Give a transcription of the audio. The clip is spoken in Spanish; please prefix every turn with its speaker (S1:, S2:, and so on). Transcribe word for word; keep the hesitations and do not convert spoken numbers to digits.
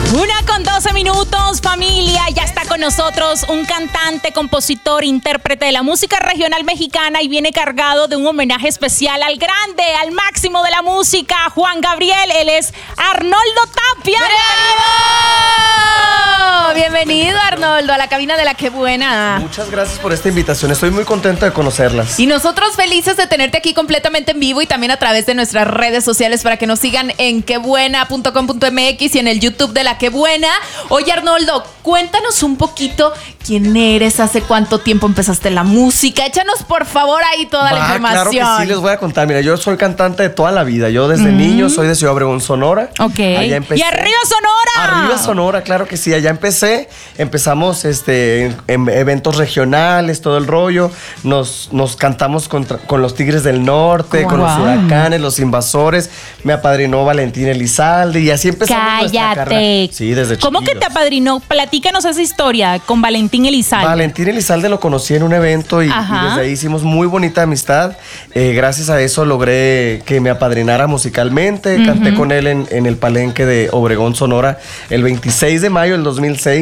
S1: Una con doce minutos, familia. Ya está con nosotros un cantante, compositor, intérprete de la música regional mexicana y viene cargado de un homenaje especial al grande, al máximo de la música, Juan Gabriel. Él es Arnoldo Tapia.
S2: ¡Bravo! Bienvenido, Arnoldo, a la cabina de La Qué Buena.
S3: Muchas gracias por esta invitación. Estoy muy contento de conocerlas.
S2: Y nosotros felices de tenerte aquí completamente en vivo y también a través de nuestras redes sociales para que nos sigan en quebuena punto com punto m x y en el YouTube de La Qué Buena. Oye, Arnoldo, cuéntanos un poquito quién eres, hace cuánto tiempo empezaste la música. Échanos, por favor, ahí toda Va, la información.
S3: Claro que sí, les voy a contar. Mira, yo soy cantante de toda la vida. Yo desde mm. niño soy de Ciudad Obregón, Sonora.
S1: Ok.
S3: Allá empecé.
S1: ¡Y arriba Sonora!
S3: Arriba Sonora, claro que sí. Allá empecé. Empezamos este, en, en eventos regionales, todo el rollo. Nos, nos cantamos contra, con los Tigres del Norte, wow. con los Huracanes, los Invasores. Me apadrinó Valentín Elizalde y así empezamos nuestra carrera. Sí, desde
S1: ¿Cómo
S3: chiquillos.
S1: que te apadrinó? Platícanos esa historia con Valentín Elizalde.
S3: Valentín Elizalde lo conocí en un evento y, y desde ahí hicimos muy bonita amistad. Eh, gracias a eso logré que me apadrinara musicalmente. Uh-huh. Canté con él en, en el Palenque de Obregón, Sonora, el veintiséis de mayo del dos mil seis.